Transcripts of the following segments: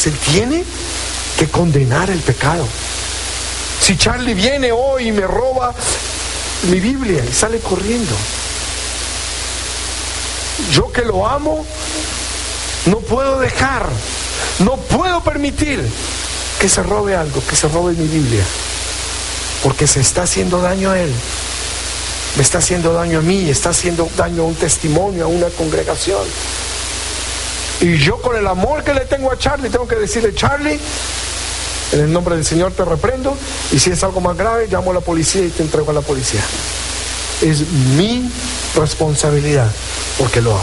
Él tiene que condenar el pecado. Si Charlie viene hoy y me roba mi Biblia y sale corriendo, yo que lo amo, no puedo dejar, no puedo permitir que se robe algo, que se robe mi Biblia, porque se está haciendo daño a él, me está haciendo daño a mí, está haciendo daño a un testimonio, a una congregación. Y yo, con el amor que le tengo a Charlie, tengo que decirle: Charlie, en el nombre del Señor te reprendo, y si es algo más grave, llamo a la policía y te entrego a la policía. Es mi responsabilidad, porque lo amo.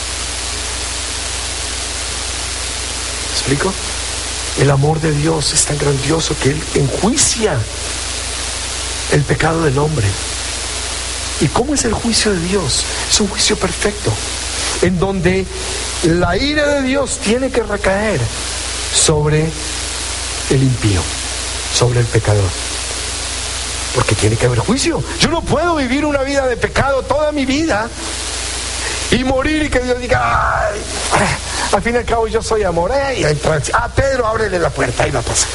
¿Me explico? El amor de Dios es tan grandioso que Él enjuicia el pecado del hombre. ¿Y cómo es el juicio de Dios? Es un juicio perfecto, en donde la ira de Dios tiene que recaer sobre el impío, sobre el pecador, porque tiene que haber juicio. Yo no puedo vivir una vida de pecado toda mi vida y morir y que Dios diga: ay, al fin y al cabo yo soy amor, Pedro, ábrele la puerta, ahí va a pasar.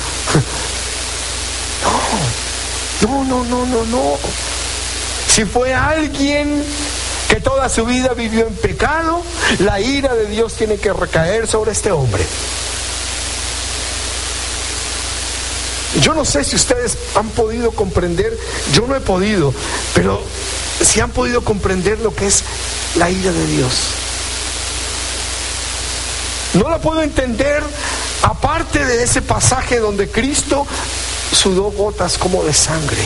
No. Si fue alguien que toda su vida vivió en pecado, la ira de Dios tiene que recaer sobre este hombre. Yo no sé si ustedes han podido comprender, yo no he podido, pero si han podido comprender lo que es la ira de Dios. No la puedo entender aparte de ese pasaje donde Cristo sudó gotas como de sangre,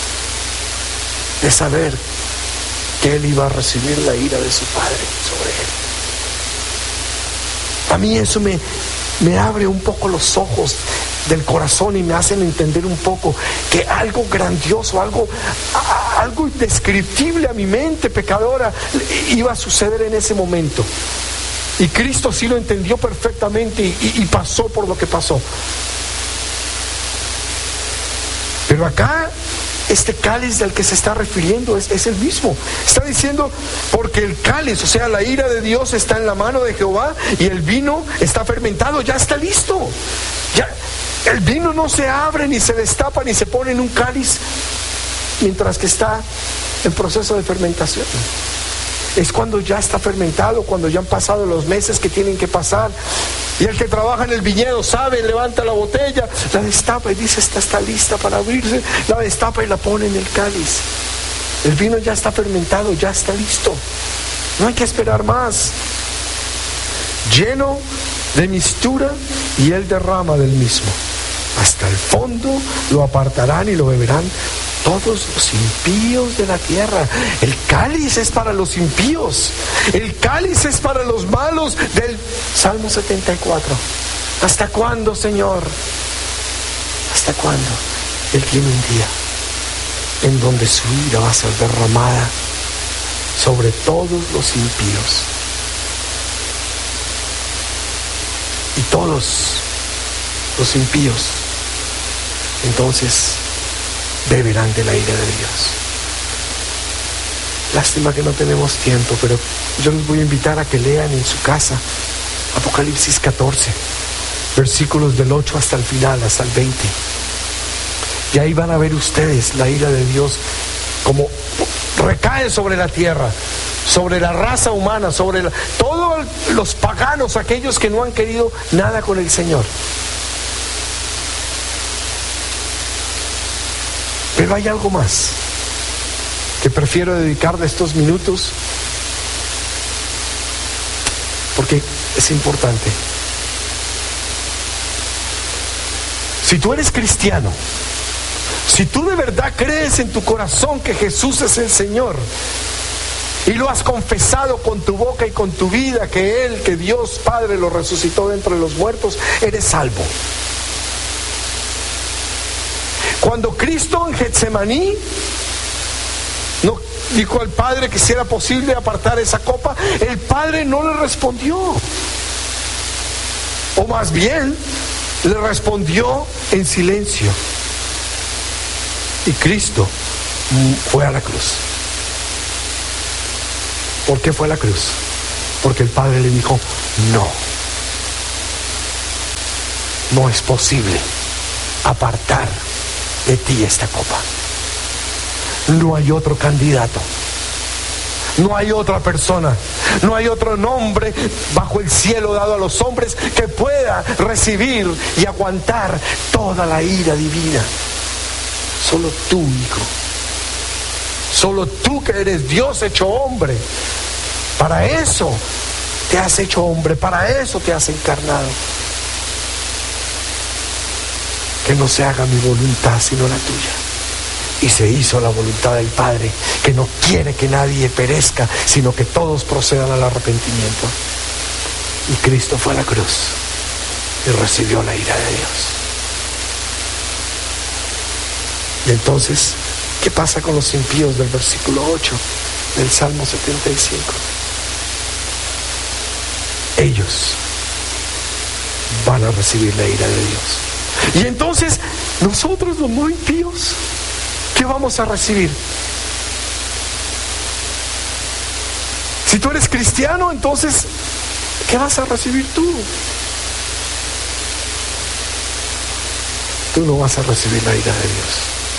de saber que Él iba a recibir la ira de su Padre sobre Él. A mí eso me abre un poco los ojos del corazón y me hacen entender un poco que algo grandioso, algo indescriptible a mi mente pecadora iba a suceder en ese momento. Y Cristo sí lo entendió perfectamente y pasó por lo que pasó. Pero acá, este cáliz del que se está refiriendo es el mismo. Está diciendo, porque el cáliz, o sea, la ira de Dios está en la mano de Jehová, y el vino está fermentado, ya está listo. Ya, el vino no se abre, ni se destapa, ni se pone en un cáliz mientras que está en proceso de fermentación. Es cuando ya está fermentado, cuando ya han pasado los meses que tienen que pasar. Y el que trabaja en el viñedo sabe, levanta la botella, la destapa y dice: esta está lista para abrirse. La destapa y la pone en el cáliz. El vino ya está fermentado, ya está listo. No hay que esperar más. Lleno de mistura, y él derrama del mismo. Hasta el fondo lo apartarán y lo beberán todos los impíos de la tierra. El cáliz es para los impíos. El cáliz es para los malos del Salmo 74. ¿Hasta cuándo, Señor? ¿Hasta cuándo? Él tiene un día en donde su ira va a ser derramada sobre todos los impíos. Y todos los impíos entonces beberán de la ira de Dios. Lástima que no tenemos tiempo, pero yo les voy a invitar a que lean en su casa Apocalipsis 14, versículos del 8 hasta el final, hasta el 20. Y ahí van a ver ustedes la ira de Dios como recae sobre la tierra, sobre la raza humana, sobre todos los paganos, aquellos que no han querido nada con el Señor. Pero hay algo más que prefiero dedicar de estos minutos, porque es importante. Si tú eres cristiano, si tú de verdad crees en tu corazón que Jesús es el Señor, y lo has confesado con tu boca y con tu vida, que Dios Padre lo resucitó de entre los muertos, eres salvo. Cuando Cristo en Getsemaní no dijo al Padre que si era posible apartar esa copa, el Padre no le respondió, o más bien le respondió en silencio, y Cristo fue a la cruz. ¿Por qué fue a la cruz? Porque el Padre le dijo: no, no es posible apartar de ti esta copa. No hay otro candidato, no hay otra persona, no hay otro nombre bajo el cielo dado a los hombres que pueda recibir y aguantar toda la ira divina. Solo tú, Hijo. Solo tú, que eres Dios hecho hombre. Para eso te has hecho hombre, para eso te has encarnado. Que no se haga mi voluntad sino la tuya. Y se hizo la voluntad del Padre, que no quiere que nadie perezca, sino que todos procedan al arrepentimiento. Y Cristo fue a la cruz y recibió la ira de Dios. Y entonces, ¿qué pasa con los impíos del versículo 8 del Salmo 75? Ellos van a recibir la ira de Dios. Y entonces, nosotros los no impíos, ¿qué vamos a recibir? Si tú eres cristiano, entonces, ¿qué vas a recibir tú? Tú no vas a recibir la ira de Dios.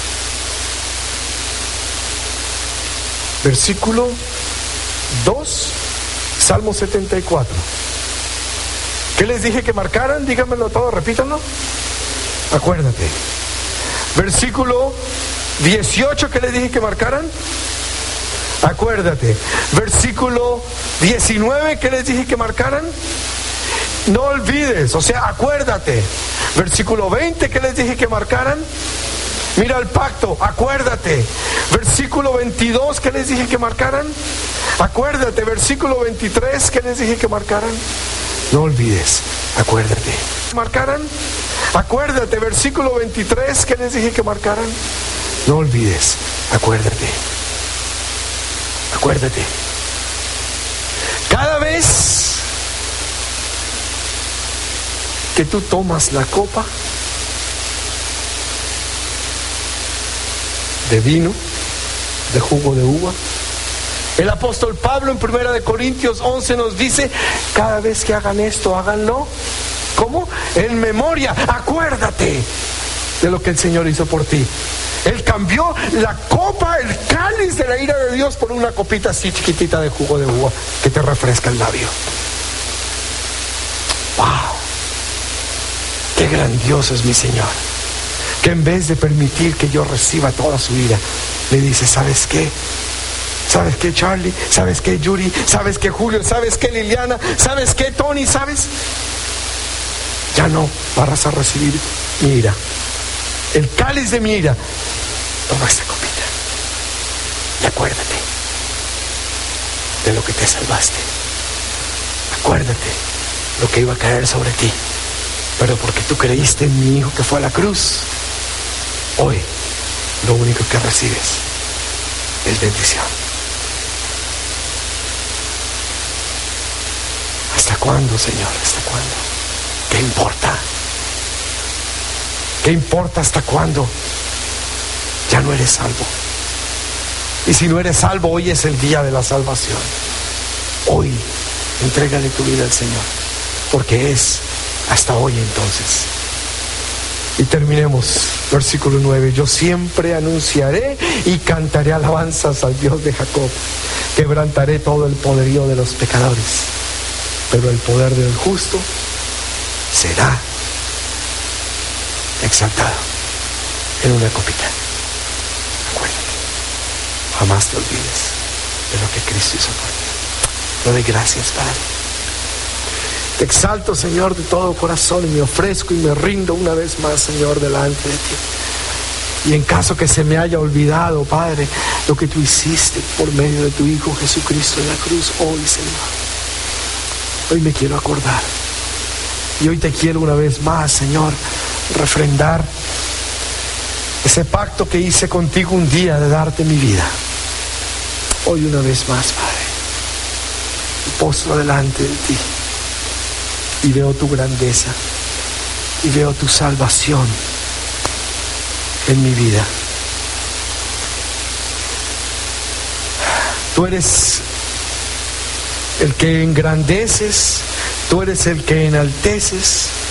Versículo 2, Salmo 74. ¿Qué les dije que marcaran? Díganmelo todo, repítanlo. Acuérdate. Versículo 18, ¿qué les dije que marcaran? Acuérdate. Versículo 19, ¿qué les dije que marcaran? No olvides, o sea, acuérdate. Versículo 20, ¿qué les dije que marcaran? Mira el pacto, acuérdate. Versículo 22, ¿qué les dije que marcaran? Acuérdate. Versículo 23, ¿qué les dije que marcaran? No olvides, acuérdate. ¿Marcaran? Acuérdate. Versículo 23, ¿qué les dije que marcaran? No olvides, acuérdate. Acuérdate. Cada vez que tú tomas la copa de vino, de jugo de uva, el apóstol Pablo en 1 Corintios 11 nos dice: cada vez que hagan esto, háganlo, ¿cómo? En memoria, acuérdate de lo que el Señor hizo por ti. Él cambió la copa, el cáliz de la ira de Dios, por una copita así chiquitita de jugo de uva que te refresca el labio. ¡Wow! ¡Qué grandioso es mi Señor! Que en vez de permitir que yo reciba toda su ira, le dice: ¿sabes qué? ¿Sabes qué, Charlie? ¿Sabes qué, Yuri? ¿Sabes qué, Julio? ¿Sabes qué, Liliana? ¿Sabes qué, Tony? ¿Sabes? Ya no vas a recibir mi ira, el cáliz de mi ira. Toma esta copita y acuérdate de lo que te salvaste. Acuérdate lo que iba a caer sobre ti, pero porque tú creíste en mi Hijo que fue a la cruz, hoy lo único que recibes es bendición. ¿Hasta cuándo, Señor? ¿Hasta cuándo? ¿Qué importa? ¿Qué importa hasta cuándo? Ya no eres salvo. Y si no eres salvo, hoy es el día de la salvación. Hoy, entrégale tu vida al Señor, porque es hasta hoy entonces. Y terminemos, versículo 9. Yo siempre anunciaré y cantaré alabanzas al Dios de Jacob. Quebrantaré todo el poderío de los pecadores, pero el poder del justo será exaltado en una copita. Acuérdate, jamás te olvides de lo que Cristo hizo por ti. Te doy gracias, Padre. Te exalto, Señor, de todo corazón, y me ofrezco y me rindo una vez más, Señor, delante de ti. Y en caso que se me haya olvidado, Padre, lo que tú hiciste por medio de tu Hijo Jesucristo en la cruz, hoy, Señor, hoy me quiero acordar. Y hoy te quiero una vez más, Señor, refrendar ese pacto que hice contigo un día de darte mi vida. Hoy una vez más, Padre, me postro delante de ti y veo tu grandeza y veo tu salvación en mi vida. Tú eres el que engrandeces, tú eres el que enalteces,